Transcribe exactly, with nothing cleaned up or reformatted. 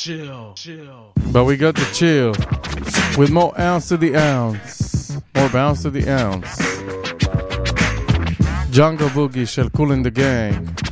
chill, chill. But we got to chill with more ounce to the ounce, more bounce to the ounce. Jungle Boogie של Kool and the Gang.